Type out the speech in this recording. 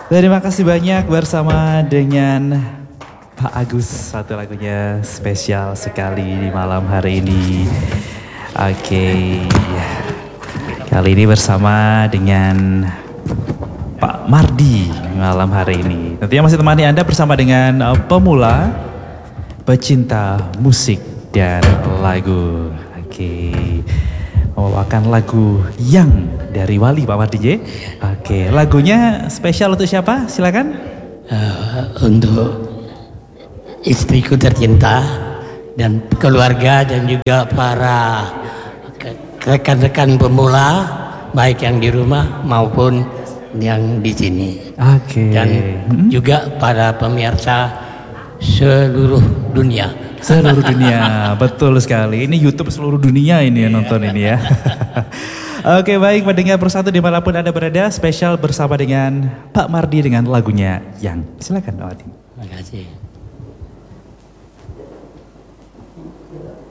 Terima kasih banyak bersama dengan Pak Agus. Satu lagunya spesial sekali di malam hari ini. Oke. Kali ini bersama dengan Pak Mardi malam hari ini. Tentunya masih temani Anda bersama dengan pemula, pecinta musik dan lagu. Oke. Membawakan lagu Yang dari Wali Pak Mardi J. Oke, lagunya spesial untuk siapa? Silakan. Untuk istriku tercinta dan keluarga dan juga para rekan-rekan pemula baik yang di rumah maupun yang di sini. Oke. Dan juga para pemirsa seluruh dunia. Seluruh dunia, betul sekali. Ini YouTube seluruh dunia ini yang nonton ini ya. Oke, baik pendengar persatu dimanapun Anda berada, spesial bersama dengan Pak Mardi dengan lagunya Yang. Silakan Pak Mardi. Terima kasih.